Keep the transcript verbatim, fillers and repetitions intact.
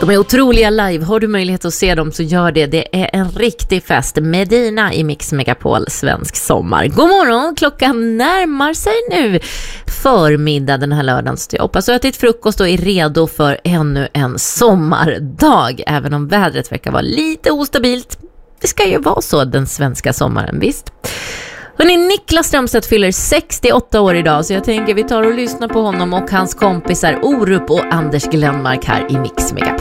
De är otroliga live. Har du möjlighet att se dem så gör det. Det är en riktig fest. Medina i Mix Megapol, svensk sommar. God morgon, klockan närmar sig nu förmiddag den här lördagen. Så jag hoppas att ätit frukost och är redo för ännu en sommardag. Även om vädret verkar vara lite ostabilt. Det ska ju vara så den svenska sommaren, visst. Hörrni, Niklas Strömstedt fyller sextioåtta år idag, så jag tänker vi tar och lyssnar på honom och hans kompisar Orup och Anders Glenmark här i Mix Megapol.